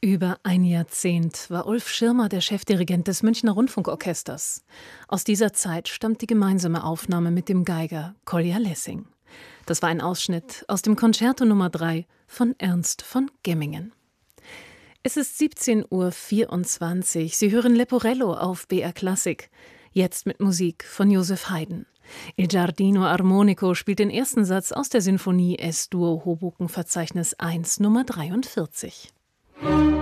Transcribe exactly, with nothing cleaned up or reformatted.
Über ein Jahrzehnt war Ulf Schirmer der Chefdirigent des Münchner Rundfunkorchesters. Aus dieser Zeit stammt die gemeinsame Aufnahme mit dem Geiger Kolja Lessing. Das war ein Ausschnitt aus dem Concerto Nummer drei von Ernst von Gemmingen. Es ist siebzehn Uhr vierundzwanzig. Sie hören Leporello auf B R Klassik. Jetzt mit Musik von Joseph Haydn. Il Giardino Armonico spielt den ersten Satz aus der Sinfonie Es-Dur Hoboken-Verzeichnis eins Nummer dreiundvierzig.